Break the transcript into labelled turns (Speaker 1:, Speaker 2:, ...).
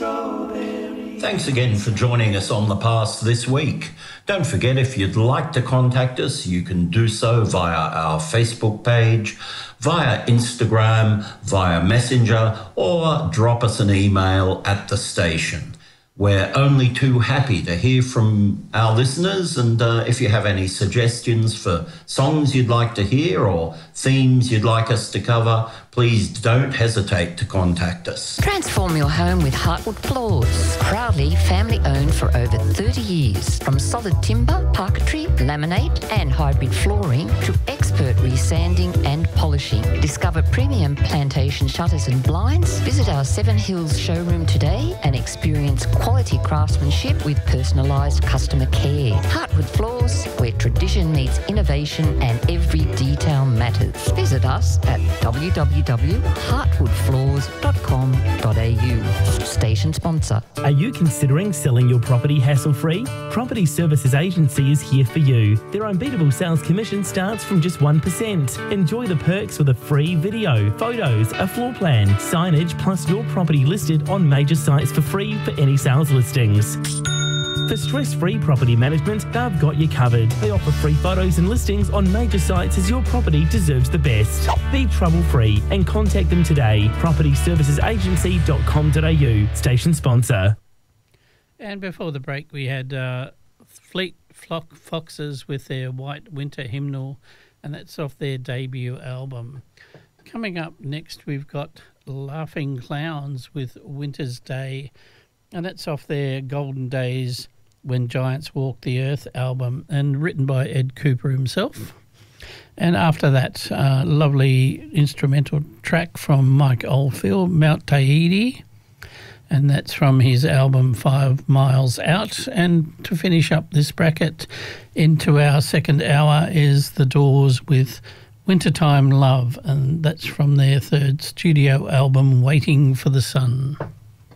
Speaker 1: Thanks again for joining us on The Past this week. Don't forget, if you'd like to contact us, you can do so via our Facebook page, via Instagram, via Messenger, or drop us an email at the station. We're only too happy to hear from our listeners, and if you have any suggestions for songs you'd like to hear or themes you'd like us to cover, please don't hesitate to contact us.
Speaker 2: Transform your home with Heartwood Floors. Proudly family owned for over 30 years. From solid timber, parquetry, laminate and hybrid flooring to expert resanding and polishing. Discover premium plantation shutters and blinds. Visit our Seven Hills showroom today and experience quality craftsmanship with personalised customer care. Heartwood Floors, where tradition meets innovation and every detail matters. Visit us at www.heartwoodfloors.com.au. Station sponsor.
Speaker 3: Are you considering selling your property hassle-free? Property Services Agency is here for you. Their unbeatable sales commission starts from just 1%. Enjoy the perks with a free video, photos, a floor plan, signage, plus your property listed on major sites for free for any sales listings. For stress-free property management, they've got you covered. They offer free photos and listings on major sites as your property deserves the best. Be trouble-free and contact them today. propertyservicesagency.com.au. Station sponsor.
Speaker 4: And before the break, we had Fleet Foxes with their White Winter Hymnal, and that's off their debut album. Coming up next, we've got Laughing Clowns with Winter's Day, and that's off their Golden Days When Giants Walk the Earth album, and written by Ed Cooper himself. And after that, lovely instrumental track from Mike Oldfield, Mount Tahiti, and that's from his album 5 Miles Out. And to finish up this bracket into our second hour is The Doors with Wintertime Love, and that's from their third studio album, Waiting for the Sun.